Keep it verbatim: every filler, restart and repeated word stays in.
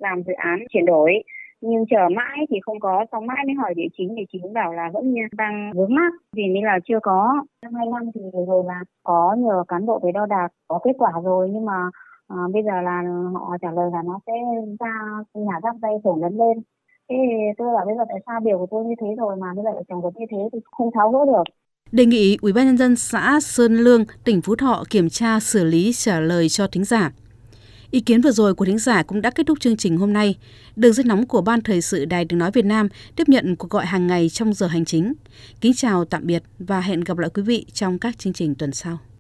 làm dự án chuyển đổi. Nhưng chờ mãi thì không có, xong mãi mới hỏi địa chính, địa chính bảo là vẫn đang vướng mắc vì nên là chưa có. Năm hai năm thì rồi là có nhờ cán bộ về đo đạc, có kết quả rồi, nhưng mà à, bây giờ là họ trả lời là nó sẽ ra nhà rác dây thủng lớn lên. Thế tôi bảo bây giờ tại sao biểu của tôi như thế rồi mà bây giờ lại trồng được như thế thì không tháo gỡ được. Đề nghị Ủy ban nhân dân xã Sơn Lương, tỉnh Phú Thọ kiểm tra xử lý trả lời cho thính giả. Ý kiến vừa rồi của thính giả cũng đã kết thúc chương trình hôm nay. Đường dây nóng của Ban Thời sự Đài Tiếng nói Việt Nam tiếp nhận cuộc gọi hàng ngày trong giờ hành chính. Kính chào tạm biệt và hẹn gặp lại quý vị trong các chương trình tuần sau.